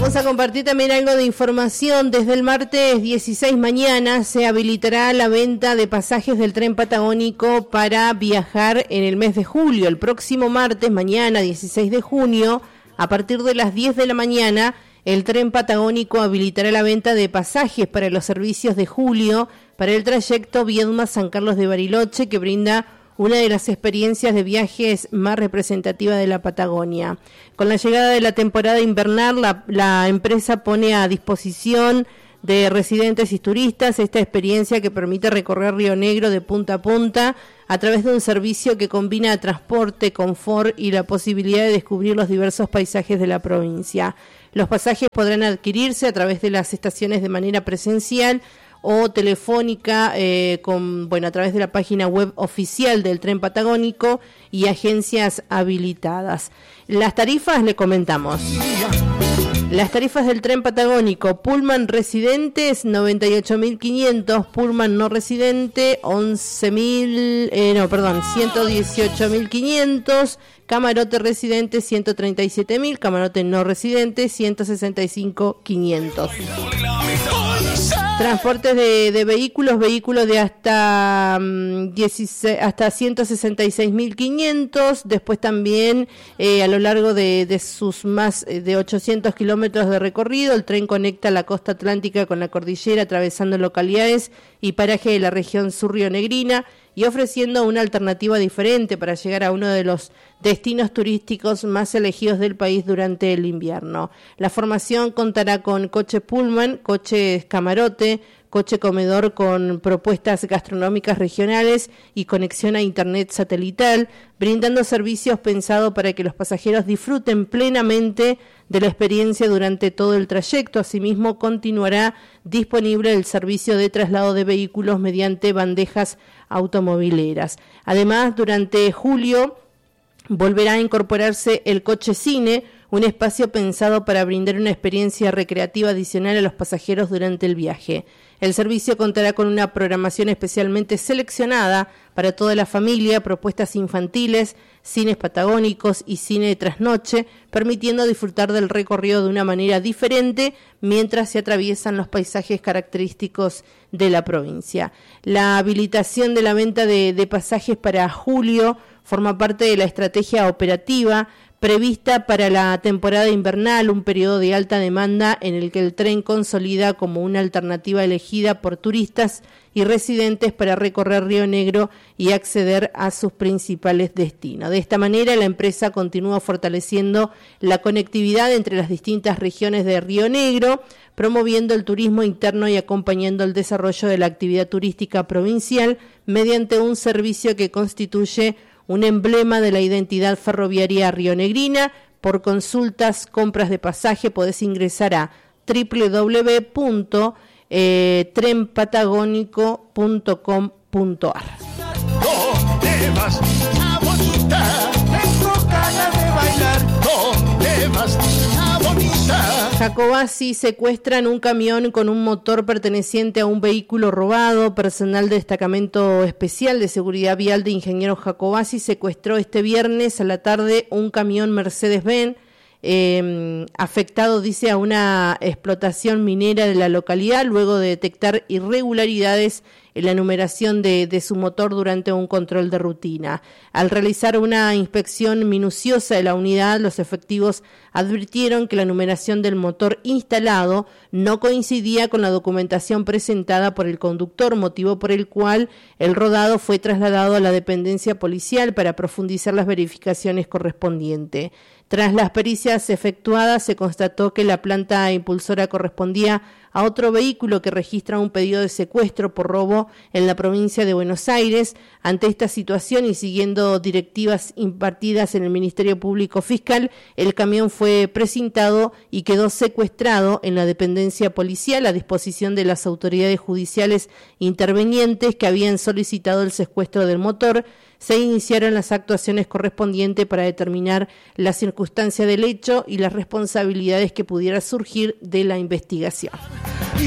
Vamos a compartir también algo de información. Desde el martes 16 mañana se habilitará la venta de pasajes del tren patagónico para viajar en el mes de julio. El próximo martes, mañana 16 de junio, a partir de las 10 de la mañana, el tren patagónico habilitará la venta de pasajes para los servicios de julio para el trayecto Viedma-San Carlos de Bariloche, que brinda una de las experiencias de viajes más representativas de la Patagonia. Con la llegada de la temporada invernal, la empresa pone a disposición de residentes y turistas esta experiencia que permite recorrer Río Negro de punta a punta a través de un servicio que combina transporte, confort y la posibilidad de descubrir los diversos paisajes de la provincia. Los pasajes podrán adquirirse a través de las estaciones de manera presencial o telefónica a través de la página web oficial del Tren Patagónico y agencias habilitadas. Las tarifas le comentamos. Las tarifas del Tren Patagónico: Pullman residentes 98.500, Pullman no residente 118.500, camarote residente 137.000, camarote no residente 165.500. Transportes de vehículos de hasta 166.500, después también a lo largo de sus más de 800 kilómetros de recorrido, el tren conecta la costa atlántica con la cordillera, atravesando localidades y parajes de la región sur rionegrina y ofreciendo una alternativa diferente para llegar a uno de los destinos turísticos más elegidos del país durante el invierno. La formación contará con coche Pullman, coche camarote, coche comedor con propuestas gastronómicas regionales y conexión a internet satelital, brindando servicios pensados para que los pasajeros disfruten plenamente de la experiencia durante todo el trayecto. Asimismo, continuará disponible el servicio de traslado de vehículos mediante bandejas automovileras. Además, durante julio volverá a incorporarse el coche cine, un espacio pensado para brindar una experiencia recreativa adicional a los pasajeros durante el viaje. El servicio contará con una programación especialmente seleccionada para toda la familia, propuestas infantiles, cines patagónicos y cine de trasnoche, permitiendo disfrutar del recorrido de una manera diferente mientras se atraviesan los paisajes característicos de la provincia. La habilitación de la venta de pasajes para julio forma parte de la estrategia operativa prevista para la temporada invernal, un periodo de alta demanda en el que el tren consolida como una alternativa elegida por turistas y residentes para recorrer Río Negro y acceder a sus principales destinos. De esta manera, la empresa continúa fortaleciendo la conectividad entre las distintas regiones de Río Negro, promoviendo el turismo interno y acompañando el desarrollo de la actividad turística provincial mediante un servicio que constituye un emblema de la identidad ferroviaria rionegrina. Por consultas, compras de pasaje, podés ingresar a www.trenpatagónico.com.ar. ¿Dónde vas, bonita? Tengo ganas de bailar. ¿Dónde vas, bonita? Jacobasi secuestran un camión con un motor perteneciente a un vehículo robado. Personal de Destacamento Especial de Seguridad Vial de Ingenieros Jacobasi secuestró este viernes a la tarde un camión Mercedes-Benz afectado, dice, a una explotación minera de la localidad luego de detectar irregularidades en la numeración de su motor durante un control de rutina. Al realizar una inspección minuciosa de la unidad, los efectivos advirtieron que la numeración del motor instalado no coincidía con la documentación presentada por el conductor, motivo por el cual el rodado fue trasladado a la dependencia policial para profundizar las verificaciones correspondientes. Tras las pericias efectuadas, se constató que la planta impulsora correspondía a otro vehículo que registra un pedido de secuestro por robo en la provincia de Buenos Aires. Ante esta situación y siguiendo directivas impartidas en el Ministerio Público Fiscal, el camión fue precintado y quedó secuestrado en la dependencia policial a disposición de las autoridades judiciales intervenientes que habían solicitado el secuestro del motor. Se iniciaron las actuaciones correspondientes para determinar la circunstancia del hecho y las responsabilidades que pudiera surgir de la investigación.